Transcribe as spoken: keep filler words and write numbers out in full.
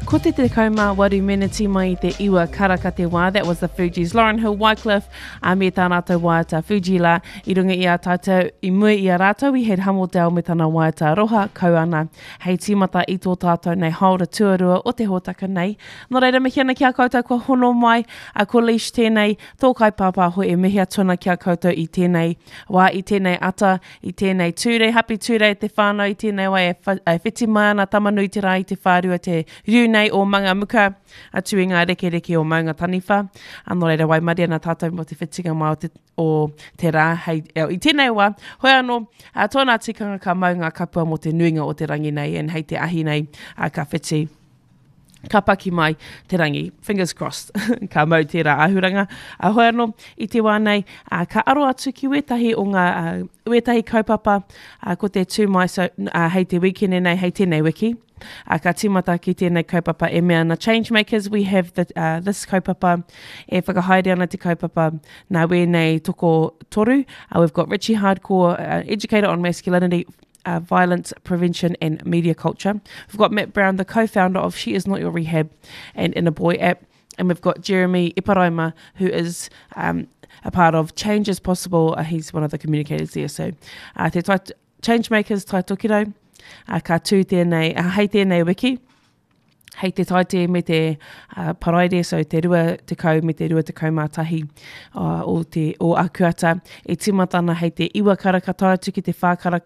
Ko te te kaumā waru miniti mai te iwa karaka te wā. That was the Fugees. Lauryn Hill, Wycliffe, a me tā rātou waiata Fuji la. I runga i a tātou, i mua i a rātou, we had Hammerdale me tāna waiata roha, kauana. Hei tīmata i tō tātou nei haora tuarua o te hōtaka nei. Nō reira me hiana kia koutou kua hono mai, a ko leash tēnei, tō kai pāpā hoi e mehia tuna kia koutou i tēnei wā, i tēnei ata, i tēnei ture, happy ture te whānau, i tēnei wai e, e whiti mai ana tamanui te rā i te whārua te riunei o manga muka atu i ngā reke reke o maunga taniwha. Anō reira wai mari ana tātou mo te whitinga mai o te, o te rā. Hei, i tēnei wā, hoi anō, uh, tōnā tikanga ka maunga kapua mo te nuinga o te rangi nei, and hei te ahi nei, uh, ka whiti. Ka paki mai te rangi, fingers crossed, ka mau te rā ahuranga. A hoi anō, i te wānei, uh, ka aro atu ki wetahi o ngā uh, wetahi kaupapa, uh, ko te tū mai so, uh, hei te wikene nei, hei tēnei wiki. Uh, ka tīmata ki tēnei kaupapa e mea na Changemakers. We have the, uh, this kaupapa e whakahaere ana te kaupapa nā wēnei toko toru. Uh, we've got Richie Hardcore, uh, educator on masculinity, Uh, violence prevention and media culture. We've got Matt Brown, the co-founder of She Is Not Your Rehab and Inner Boy app. And we've got Jeremy Iparaima, who is um, a part of Change is Possible. Uh, he's one of the communicators there. So uh, te tai, Changemakers, tai tokiro, uh, ka tū tēnei, uh, hei tēnei wiki. Hei te taite me te uh, paraire, so te rua te kau me te rua te kau mātahi uh, o te o akuata. E timatana hei te iwa karaka taatu ki te whākaraka